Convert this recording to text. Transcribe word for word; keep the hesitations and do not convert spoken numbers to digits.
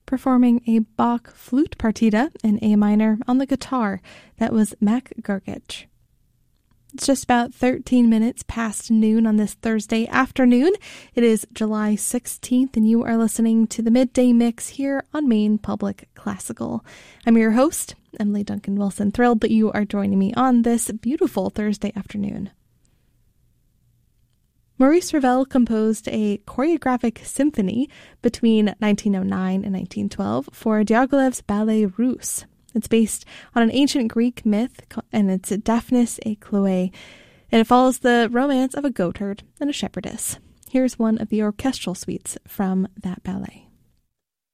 performing a Bach flute partita in A minor on the guitar. That was Mac Gargich. It's just about thirteen minutes past noon on this Thursday afternoon. It is July sixteenth, and you are listening to the Midday Mix here on Maine Public Classical. I'm your host, Emily Duncan Wilson. Thrilled that you are joining me on this beautiful Thursday afternoon. Maurice Ravel composed a choreographic symphony between nineteen oh nine and nineteen twelve for Diaghilev's Ballet Russe. It's based on an ancient Greek myth, and it's Daphnis et Chloe, and it follows the romance of a goatherd and a shepherdess. Here's one of the orchestral suites from that ballet.